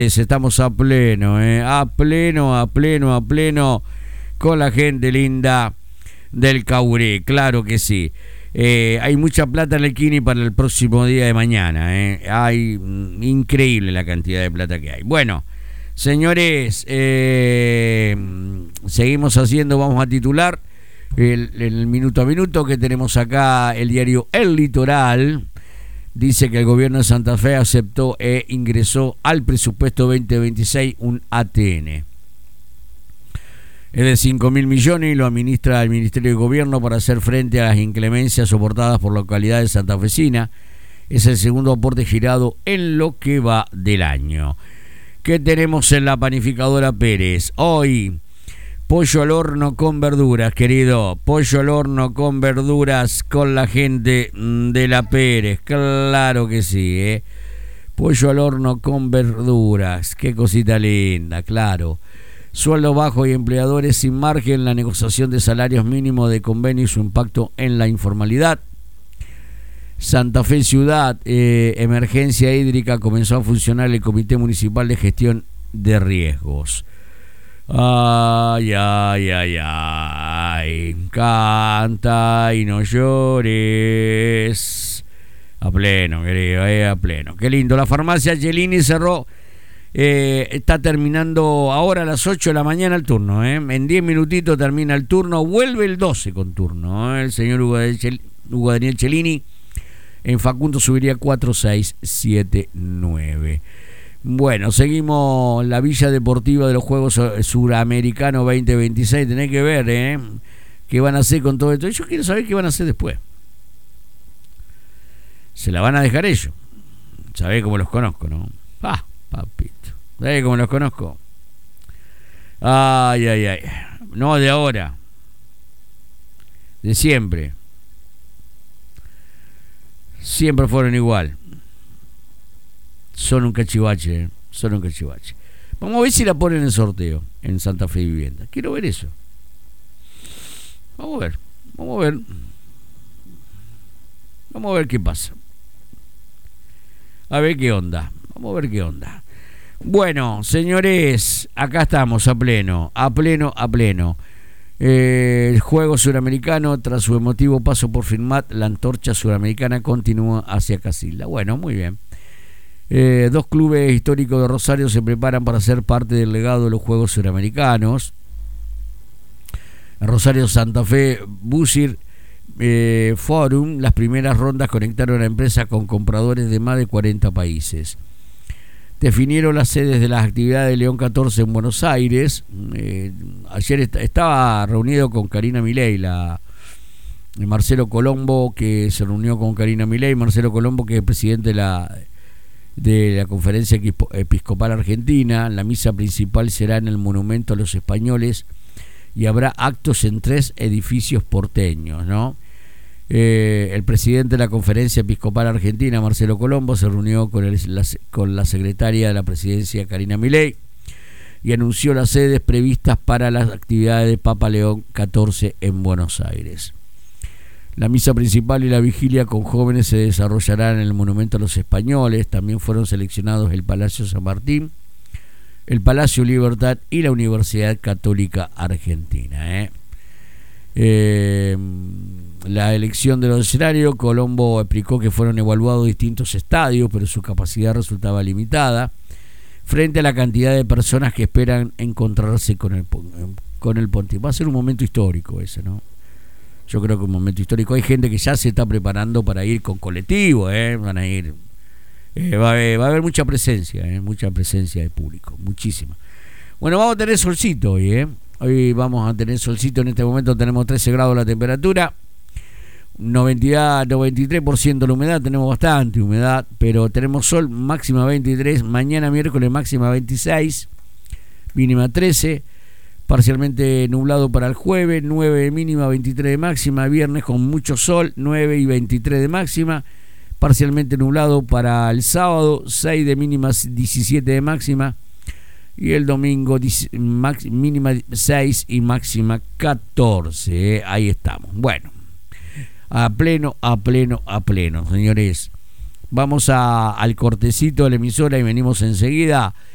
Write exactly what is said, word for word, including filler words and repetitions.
Estamos a pleno, eh, a pleno, a pleno, a pleno con la gente linda del Cauré, claro que sí. Eh, hay mucha plata en el Kini para el próximo día de mañana, eh. Hay mm, increíble la cantidad de plata que hay. Bueno, señores, eh, seguimos haciendo, vamos a titular el, el minuto a minuto que tenemos acá el diario El Litoral. Dice que el gobierno de Santa Fe aceptó e ingresó al presupuesto veinte veintiséis un A T N. Es de cinco mil millones y lo administra el Ministerio de Gobierno para hacer frente a las inclemencias soportadas por localidades santafesinas. Es el segundo aporte girado en lo que va del año. ¿Qué tenemos en la panificadora Pérez? Hoy, pollo al horno con verduras, querido. Pollo al horno con verduras con la gente de la Pérez. Claro que sí, ¿eh? Pollo al horno con verduras. Qué cosita linda, claro. Sueldo bajo y empleadores sin margen. La negociación de salarios mínimos de convenio y su impacto en la informalidad. Santa Fe Ciudad, eh, emergencia hídrica. Comenzó a funcionar el Comité Municipal de Gestión de Riesgos. Ay, ay, ay, ay, canta y no llores. A pleno, querido, eh, a pleno. Qué lindo. La farmacia Gelini cerró, eh, está terminando ahora a las ocho de la mañana el turno, eh. En diez minutitos termina el turno, vuelve el doce con turno, eh. El señor Hugo, Chel, Hugo Daniel Cellini en Facundo subiría cuatro seis siete nueve. Bueno, seguimos la Villa Deportiva de los Juegos Suramericanos veinte veintiséis. Tenés que ver, ¿eh? ¿Qué van a hacer con todo esto? Yo quiero saber qué van a hacer después. Se la van a dejar ellos. Sabés cómo los conozco, ¿no? Ah, papito. ¿Sabés cómo los conozco? Ay, ay, ay. No de ahora. De siempre. Siempre fueron igual. Son un cachivache, ¿eh? Son un cachivache. Vamos a ver si la ponen en sorteo en Santa Fe Vivienda. Quiero ver eso. Vamos a ver, vamos a ver. Vamos a ver qué pasa. A ver qué onda. Vamos a ver qué onda. Bueno, señores, acá estamos a pleno, a pleno, a pleno. Eh, el juego suramericano, tras su emotivo paso por Firmat, la antorcha suramericana continúa hacia Casilda. Bueno, muy bien. Eh, dos clubes históricos de Rosario se preparan para ser parte del legado de los Juegos Suramericanos. En Rosario Santa Fe Busir eh, Forum, las primeras rondas conectaron a empresas con compradores de más de cuarenta países. Definieron las sedes de las actividades de León catorce en Buenos Aires. Eh, ayer est- estaba reunido con Karina Milei, la Marcelo Colombo, que se reunió con Karina Milei. Marcelo Colombo, que es presidente de la de la Conferencia Episcopal Argentina. La misa principal será en el Monumento a los Españoles y habrá actos en tres edificios porteños, ¿no? Eh, el presidente de la Conferencia Episcopal Argentina, Marcelo Colombo, se reunió con, el, la, con la secretaria de la presidencia, Karina Milei, y anunció las sedes previstas para las actividades de Papa León catorce en Buenos Aires. La misa principal y la vigilia con jóvenes se desarrollarán en el Monumento a los Españoles. También fueron seleccionados el Palacio San Martín, el Palacio Libertad y la Universidad Católica Argentina. ¿eh? Eh, la elección de los escenarios, Colombo explicó que fueron evaluados distintos estadios, pero su capacidad resultaba limitada frente a la cantidad de personas que esperan encontrarse con el, con el pontífice. Va a ser un momento histórico ese, ¿no? Yo creo que un momento histórico. Hay gente que ya se está preparando para ir con colectivo, ¿eh? Van a ir. Eh, va, a haber, va a haber mucha presencia, ¿eh? Mucha presencia de público, muchísima. Bueno, vamos a tener solcito hoy, ¿eh? Hoy vamos a tener solcito. En este momento tenemos trece grados la temperatura, noventa, noventa y tres por ciento la humedad. Tenemos bastante humedad, pero tenemos sol, máxima veintitrés. Mañana miércoles máxima veintiséis, mínima trece. Parcialmente nublado para el jueves, nueve de mínima, veintitrés de máxima. Viernes con mucho sol, nueve y veintitrés de máxima. Parcialmente nublado para el sábado, seis de mínima, diecisiete de máxima. Y el domingo mínima seis y máxima catorce. ¿eh? Ahí estamos. Bueno, a pleno, a pleno, a pleno, señores. Vamos a, al cortecito de la emisora y venimos enseguida